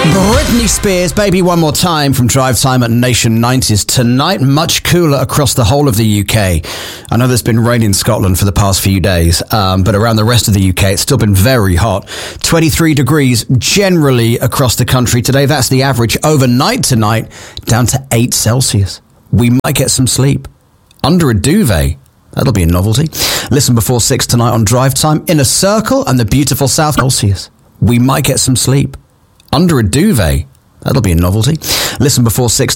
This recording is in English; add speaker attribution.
Speaker 1: Britney Spears, Baby One More Time from Drive Time at Nation 90s. Tonight, much cooler across the whole of the UK. I know there's been rain in Scotland for the past few days, but around the rest of the UK, it's still been very hot. 23 degrees generally across the country today. That's the average. Overnight tonight, down to 8 Celsius. We might get some sleep. Under a duvet. That'll be a novelty. Listen before 6 tonight on Drive Time. Inner Circle and the beautiful South Celsius. We might get some sleep. Under a duvet. That'll be a novelty. Listen before 6